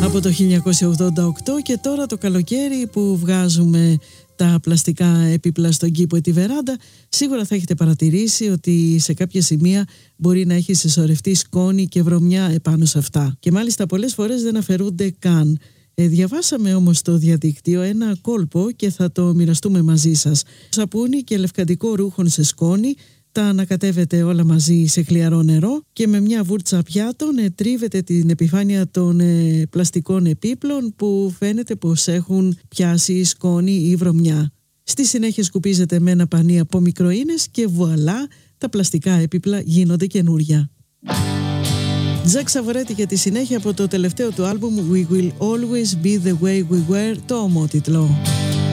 Από το 1988 και τώρα το καλοκαίρι που βγάζουμε τα πλαστικά έπιπλα στον κήπο ή τη βεράντα, σίγουρα θα έχετε παρατηρήσει ότι σε κάποια σημεία μπορεί να έχει συσσωρευτεί σκόνη και βρωμιά επάνω σε αυτά. Και μάλιστα πολλές φορές δεν αφαιρούνται καν. Διαβάσαμε όμως στο διαδίκτυο ένα κόλπο και θα το μοιραστούμε μαζί σας. Σαπούνι και λευκαντικό ρούχον σε σκόνη, τα ανακατεύετε όλα μαζί σε χλιαρό νερό και με μια βούρτσα πιάτων τρίβετε την επιφάνεια των πλαστικών επίπλων που φαίνεται πως έχουν πιάσει σκόνη ή βρωμιά. Στη συνέχεια σκουπίζετε με ένα πανί από μικροίνες και βουαλά, τα πλαστικά έπιπλα γίνονται καινούρια. Τζακ Σαβορέτη για τη συνέχεια από το τελευταίο του άλμπουμ We Will Always Be The Way We Were, το ομότιτλο.